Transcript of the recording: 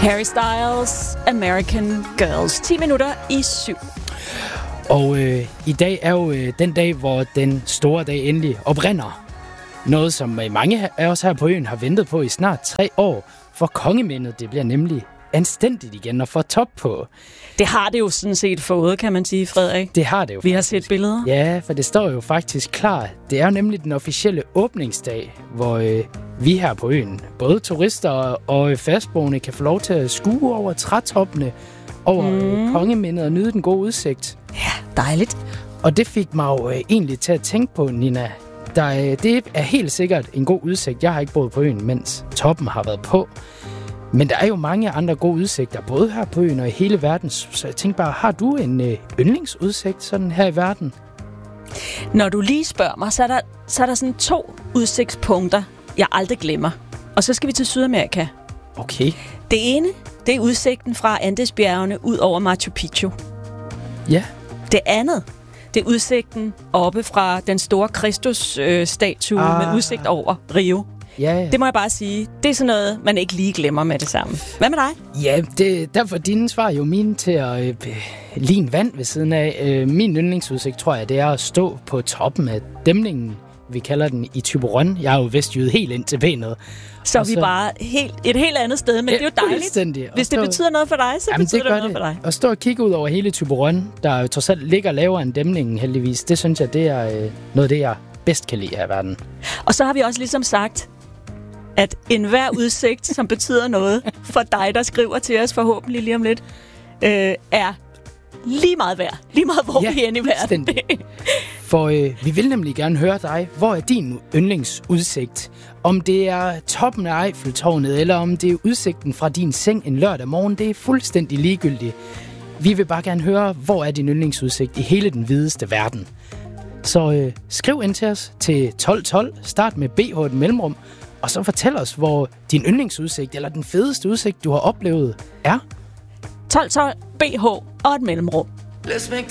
Harry Styles, American Girls. 10 minutter i 7. Og i dag er jo den dag, hvor den store dag endelig oprinder. Noget, som mange af os her på øen har ventet på i snart 3 år. For kongemindet, det bliver nemlig anstændigt igen at få top på. Det har det jo sådan set fået, kan man sige, Frederik. Det har det jo faktisk. Vi har set billeder. Ja, for det står jo faktisk klar. Det er jo nemlig den officielle åbningsdag, hvor vi her på øen, både turister og fastboende, kan få lov til at skue over trætoppene, over kongemindet og nyde den gode udsigt. Ja, dejligt. Og det fik mig jo egentlig til at tænke på, Nina. Det er helt sikkert en god udsigt. Jeg har ikke boet på øen, mens toppen har været på. Men der er jo mange andre gode udsigter, både her på øen og i hele verden. Så jeg tænkte bare, har du en yndlingsudsigt sådan her i verden? Når du lige spørger mig, så er der sådan 2 udsigtspunkter, jeg aldrig glemmer. Og så skal vi til Sydamerika. Okay. Det ene, det er udsigten fra Andesbjergene ud over Machu Picchu. Ja. Det andet, det er udsigten oppe fra den store Kristus-statue med udsigt over Rio. Ja. Det må jeg bare sige. Det er sådan noget, man ikke lige glemmer med det samme. Hvad med dig? Ja, derfor dine svar jo mine til at ligne vand ved siden af. Min yndlingsudsigt, tror jeg, det er at stå på toppen af dæmningen. Vi kalder den i Thyborøn. Jeg er jo vestjyde helt ind til benet. Så er vi bare et helt andet sted, men det er jo dejligt. Hvis det betyder noget for dig, så betyder det noget for dig. At stå og kigge ud over hele Thyborøn, der jo trods alt ligger lavere end dæmningen heldigvis, det synes jeg, det er noget af det, jeg bedst kan lide her i verden. Og så har vi også ligesom sagt, at enhver udsigt, som betyder noget for dig, der skriver til os forhåbentlig lige om lidt, er lige meget værd. Lige meget hvor vi er i verden. For vi vil nemlig gerne høre dig. Hvor er din yndlingsudsigt? Om det er toppen af Eiffeltårnet, eller om det er udsigten fra din seng en lørdag morgen, det er fuldstændig ligegyldigt. Vi vil bare gerne høre, hvor er din yndlingsudsigt i hele den videste verden. Så skriv ind til os til 1212, start med BH et mellemrum, og så fortæl os, hvor din yndlingsudsigt, eller den fedeste udsigt, du har oplevet, er. 1212, BH og et mellemrum. Let's make